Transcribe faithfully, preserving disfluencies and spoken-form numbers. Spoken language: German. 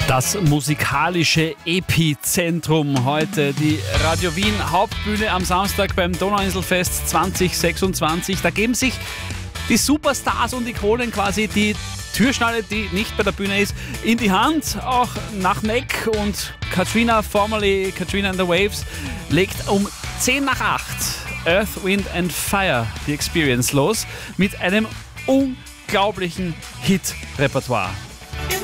Das musikalische Epizentrum heute, die Radio Wien Hauptbühne am Samstag beim Donauinselfest zwanzig sechsundzwanzig. Da geben sich die Superstars und Ikonen quasi die Türschnalle, die nicht bei der Bühne ist, in die Hand. Auch nach Neck und Katrina, formerly Katrina and the Waves, legt um zehn nach acht Earth, Wind and Fire die Experience los mit einem unglaublichen Hit-Repertoire.